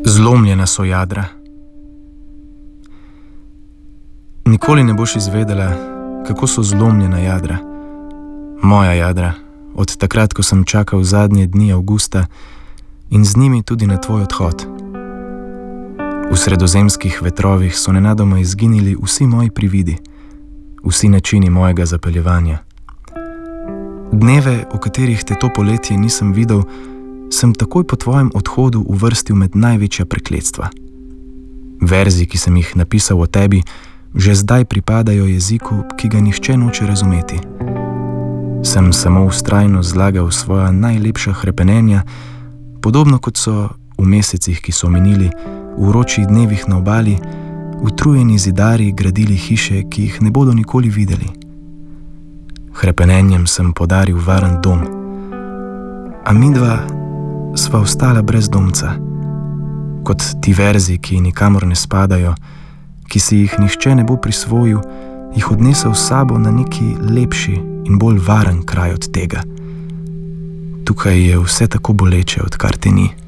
Zlomljena so jadra. Nikoli ne boš izvedela, kako so zlomljena jadra. Moja jadra, od takrat, ko sem čakal zadnje dni avgusta in z njimi tudi na tvoj odhod. V sredozemskih vetrovih so nenadoma izginili vsi moji prividi, vsi načini mojega zapeljevanja. Dneve, v katerih te to poletje nisem videl, sem takoj po tvojem odhodu uvrstil med največja prekletstva. Verzi, ki sem jih napisal o tebi, že zdaj pripadajo jeziku, ki ga nihče noče razumeti. Sem samo vztrajno zlagal svoja najlepša hrepenenja, podobno kot so v mesecih, ki so minili, v vročih dnevih na obali, utrujeni zidari gradili hiše, ki jih ne bodo nikoli videli. Hrepenenjem sem podaril varen dom, a midva sva ostala brez domca, kot ti verzi, ki nikamor ne spadajo, ki si jih nihče ne bo prisvojil, jih odnesel s sabo na neki lepši in bolj varen kraj od tega. Tukaj je vse tako boleče, odkar te ni.